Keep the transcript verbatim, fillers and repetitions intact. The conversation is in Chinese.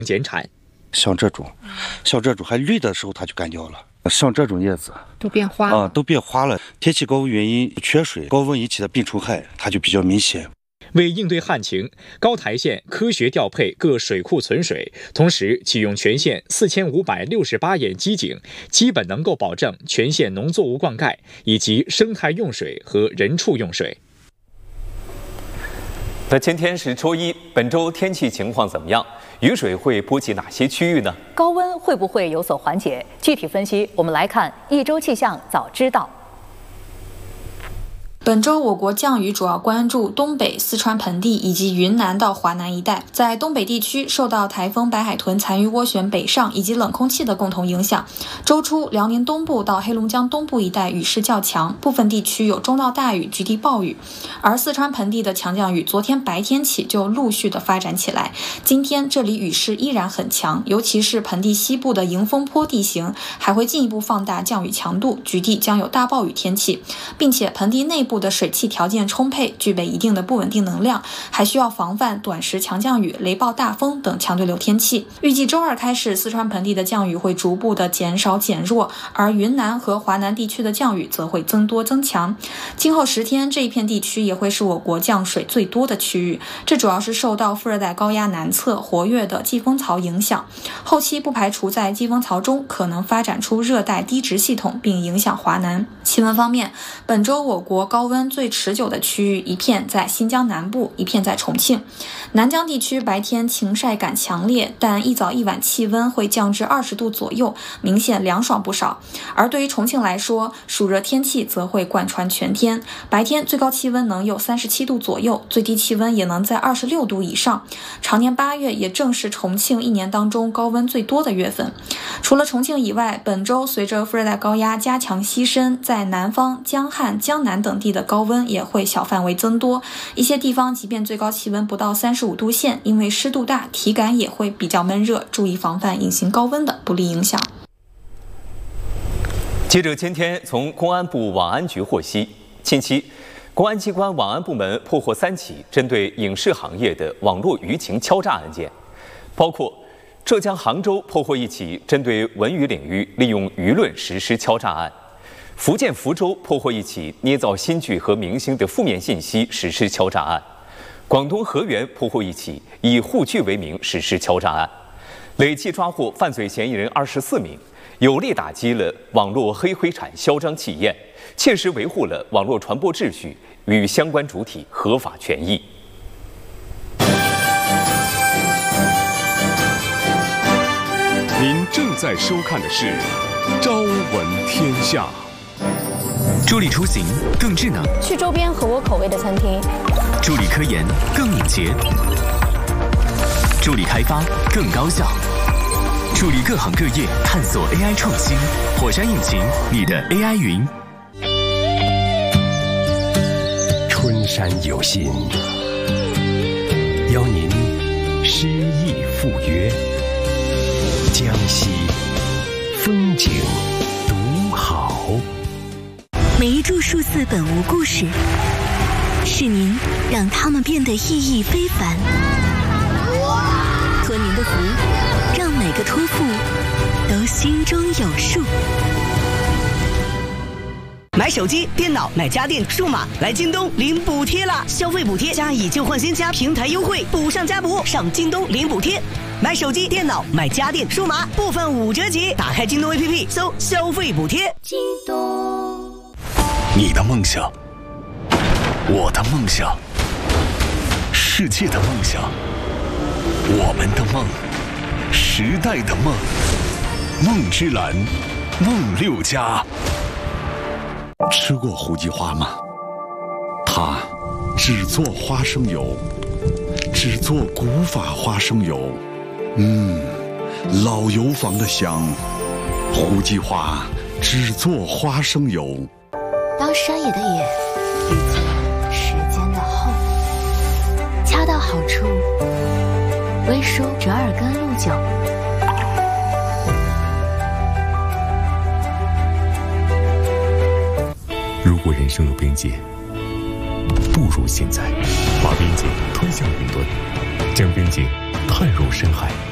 减产。 像这种，像这种还绿的时候它就干掉了。像这种叶子都变花了啊，都变花了。天气高温原因缺水，高温引起的病虫害它就比较明显。 为应对旱情，高台县科学调配各水库存水，同时启用全县四千五百六十八眼机井，基本能够保证全县农作物灌溉以及生态用水和人畜用水。 那今天是周一，本周天气情况怎么样？雨水会波及哪些区域呢？ 高温会不会有所缓解？具体分析，我们来看一周气象早知道。 本周我国降雨主要关注东北、四川盆地以及云南到华南一带。在东北地区，受到台风白海豚残余涡旋北上以及冷空气的共同影响，周初辽宁东部到黑龙江东部一带雨势较强，部分地区有中到大雨，局地暴雨。而四川盆地的强降雨，昨天白天起就陆续的发展起来，今天这里雨势依然很强，尤其是盆地西部的迎风坡地形还会进一步放大降雨强度，局地将有大暴雨天气，并且盆地内部的水汽条件充沛，具备一定的不稳定能量，还需要防范短时强降雨、雷暴大风等强对流天气。预计周二开始，四川盆地的降雨会逐步的减少减弱，而云南和华南地区的降雨则会增多增强。今后十天，这一片地区也会是我国降水最多的区域，这主要是受到副热带高压南侧活跃的季风槽影响，后期不排除在季风槽中可能发展出热带低值系统，并影响华南。气温方面，本周我国高温最持久的区域一片在新疆南部，一片在重庆。南疆地区白天晴晒感强烈，但一早一晚气温会降至二十度左右，明显凉爽不少。而对于重庆来说，暑热天气则会贯穿全天，白天最高气温能有三十七度左右，最低气温也能在二十六度以上。常年八月也正是重庆一年当中高温最多的月份。除了重庆以外，本周随着副热带高压加强西伸，在南方、江汉、江南等地的高温也会小范围增多，一些地方即便最高气温不到三十五度线，因为湿度大，体感也会比较闷热，注意防范隐形高温的不利影响。 接着，今天从公安部网安局获悉，近期公安机关网安部门破获三起针对影视行业的网络舆情敲诈案件，包括浙江杭州破获一起针对文娱领域利用舆论实施敲诈案，福建福州破获一起捏造新剧和明星的负面信息实施敲诈案，广东河源破获一起以沪剧为名实施敲诈案，累计抓获犯罪嫌疑人二十四名，有力打击了网络黑灰产嚣张气焰，切实维护了网络传播秩序与相关主体合法权益。 您正在收看的是《朝闻天下》。 助力出行更智能， 去周边合我口味的餐厅； 助力科研更敏捷，助力开发更高效，助力各行各业探索 A I 创新。火山引擎，你的 A I 云。 春山有信，邀您诗意赴约，江西风景独好。 每一株树寺本无故事，是您让它们变得意义非凡。托您的福，让每个托付都心中有数。 买手机、电脑、买家电、数码，来京东领补贴啦！消费补贴加以旧换新加平台优惠，补上加补，上京东领补贴。买手机、电脑、买家电、数码，部分五折起。打开京东 A P P， 搜消费补贴。 京东。 你的梦想，我的梦想，世界的梦想，我们的梦，时代的梦，梦之蓝，梦六家。吃过胡记花吗？它只做花生油，只做古法花生油，嗯，老油坊的香。胡记花只做花生油。 当山野的野遇见时间的后，恰到好处，微舒折耳根露酒。 如果人生有边界，不如现在，把边界推向云端，将边界探入深海。